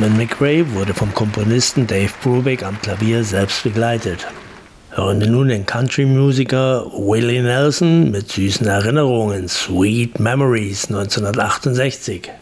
Norman McRae wurde vom Komponisten Dave Brubeck am Klavier selbst begleitet. Hören wir nun den Country-Musiker Willie Nelson mit süßen Erinnerungen, Sweet Memories 1968.